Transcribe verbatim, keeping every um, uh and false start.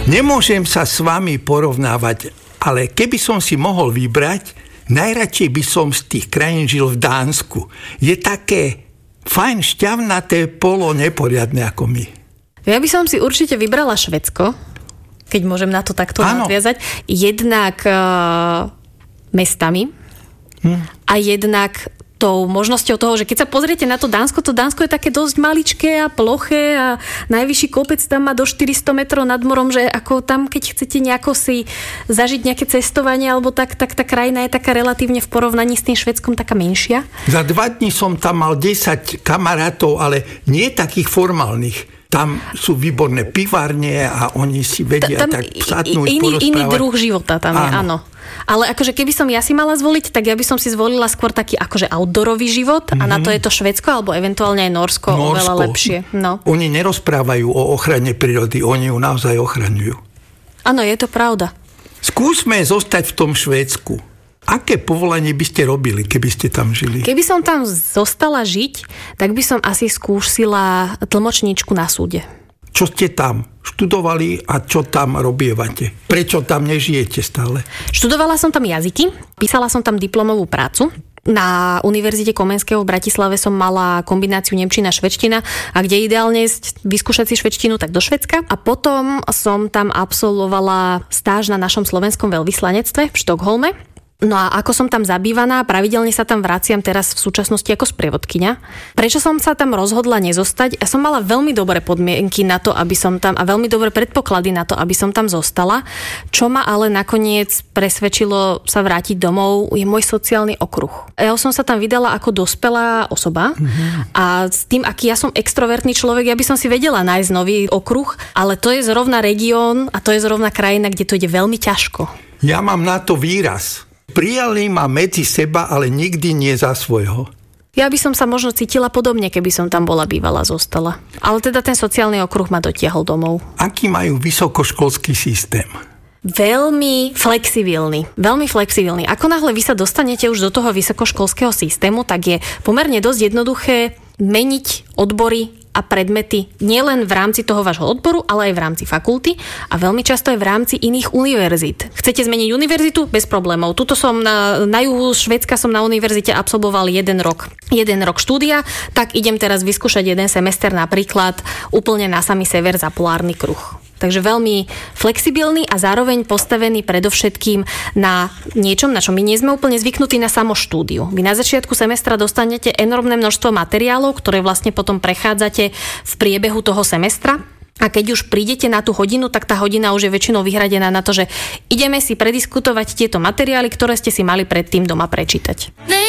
Nemôžem sa s vami porovnávať, ale keby som si mohol vybrať, najradšej by som z tých krajín žil v Dánsku. Je také fajn, šťavnaté, polo neporiadne ako my. Ja by som si určite vybrala Švédsko, keď môžem na to takto Áno. nadviazať. Jednak uh, mestami hm. a jednak tou možnosťou toho, že keď sa pozriete na to Dánsko, to Dánsko je také dosť maličké a ploché a najvyšší kopec tam má do štyristo metrov nad morom, že ako tam, keď chcete nejako si zažiť nejaké cestovanie alebo tak, tak tá krajina je taká relatívne v porovnaní s tým Švédskom taká menšia. Za dva dní som tam mal desať kamarátov, ale nie takých formálnych. Tam sú výborné pivárne a oni si vedia tam tak sadnúť, iný, porozprávať. iný druh života tam je, áno. Ale akože keby som ja si mala zvoliť, tak ja by som si zvolila skôr taký akože outdoorový život mm-hmm. a na to je to Švédsko alebo eventuálne aj Norsko, Norsko. oveľa lepšie. No. Oni nerozprávajú o ochrane prírody, oni ju naozaj ochraňujú. Áno, je to pravda. Skúsme zostať v tom Švédsku. Aké povolanie by ste robili, keby ste tam žili? Keby som tam zostala žiť, tak by som asi skúsila tlmočníčku na súde. Čo ste tam študovali a čo tam robievate? Prečo tam nežijete stále? Študovala som tam jazyky, písala som tam diplomovú prácu. Na Univerzite Komenského v Bratislave som mala kombináciu nemčina a švédština a kde ideálne vyskúšať si švédštinu, tak do Švédska. A potom som tam absolvovala stáž na našom slovenskom veľvyslanectve v Štokholme. No a ako som tam zabývaná, pravidelne sa tam vraciam teraz v súčasnosti ako sprievodkyňa. Prečo som sa tam rozhodla nezostať? Ja som mala veľmi dobré podmienky na to, aby som tam, a veľmi dobré predpoklady na to, aby som tam zostala. Čo ma ale nakoniec presvedčilo sa vrátiť domov, je môj sociálny okruh. Ja som sa tam vydala ako dospelá osoba mm-hmm. a s tým, aký ja som extrovertný človek, ja by som si vedela nájsť nový okruh, ale to je zrovna región a to je zrovna krajina, kde to ide veľmi ťažko. Ja mám na to výraz. Prijali ma medzi seba, ale nikdy nie za svojho. Ja by som sa možno cítila podobne, keby som tam bola bývala, zostala. Ale teda ten sociálny okruh ma dotiahol domov. Aký majú vysokoškolský systém? Veľmi flexibilný. Veľmi flexibilný. Ako náhle vy sa dostanete už do toho vysokoškolského systému, tak je pomerne dosť jednoduché meniť odbory a predmety nielen v rámci toho vášho odboru, ale aj v rámci fakulty a veľmi často aj v rámci iných univerzít. Chcete zmeniť univerzitu? Bez problémov. Tuto som na, na juhu Švédska som na univerzite absolvoval jeden rok. Jeden rok štúdia, tak idem teraz vyskúšať jeden semester napríklad úplne na samý sever za polárny kruh. Takže veľmi flexibilný a zároveň postavený predovšetkým na niečom, na čo my nie sme úplne zvyknutí na samo štúdiu. Vy na začiatku semestra dostanete enormné množstvo materiálov, ktoré vlastne potom prechádzate v priebehu toho semestra. A keď už prídete na tú hodinu, tak tá hodina už je väčšinou vyhradená na to, že ideme si prediskutovať tieto materiály, ktoré ste si mali predtým doma prečítať.